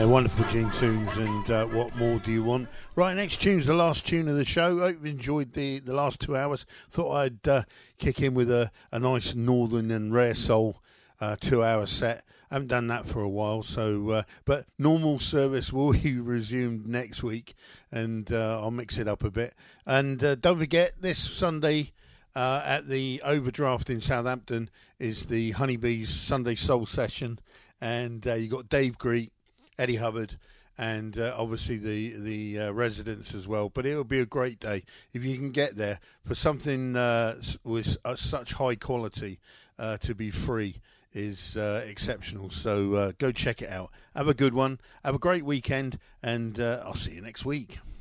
Wonderful Gene Tunes, and what more do you want? Right, next tune's the last tune of the show. Hope you enjoyed the last 2 hours. Thought I'd kick in with a nice northern and rare soul 2-hour set. I haven't done that for a while, so but normal service will be resumed next week, and I'll mix it up a bit. And don't forget, this Sunday at the Overdraft in Southampton is the Honeybees Sunday Soul Session, and you got Dave Greet, Eddie Hubbard, and obviously the residents as well. But it'll be a great day if you can get there for something with such high quality. To be free is exceptional. So go check it out. Have a good one. Have a great weekend, and I'll see you next week.